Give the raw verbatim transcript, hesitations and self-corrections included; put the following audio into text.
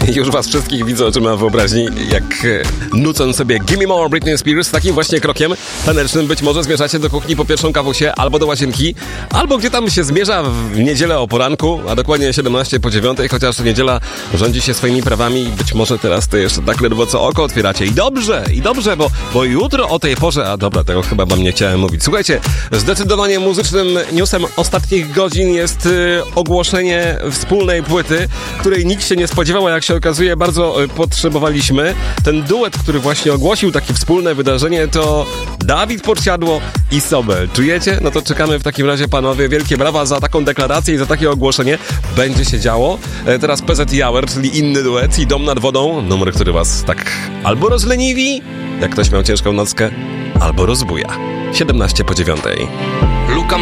Już was wszystkich widzę oczyma wyobraźni, jak nucąc sobie Gimme More Britney Spears, takim właśnie krokiem tanecznym być może zmierzacie do kuchni po pierwszą kawusię, albo do łazienki, albo gdzie tam się zmierza w niedzielę o poranku, a dokładnie siedemnaście po dziewiątej, chociaż niedziela rządzi się swoimi prawami i być może teraz to jeszcze tak ledwo co oko otwieracie. I dobrze, i dobrze, bo, bo jutro o tej porze, a dobra, tego chyba wam nie chciałem mówić. Słuchajcie, zdecydowanie muzycznym newsem ostatnich godzin jest y, ogłoszenie wspólnej płyty, której nikt się nie spodziewał, a jak się okazuje bardzo y, potrzebowaliśmy. Ten duet, który właśnie ogłosił takie wspólne wydarzenie, to Dawid Podsiadło i Sobel. Czujecie? No to czekamy w takim razie, panowie. Wielkie brawa za taką deklarację i za takie ogłoszenie. Będzie się działo. E, teraz P Z Hour, czyli inny duet i Dom nad wodą. Numer, który was tak albo rozleniwi, jak ktoś miał ciężką nockę, albo rozbuja. siedemnaście po dziewiątej. Luka